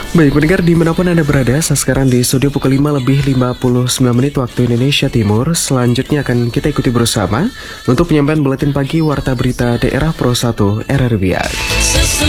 Baik pendengar dimanapun Anda berada, sekarang di studio pukul 5 lebih 59 menit waktu Indonesia Timur. Selanjutnya akan kita ikuti bersama untuk penyampaian buletin pagi Warta Berita Daerah Pro 1 RRI.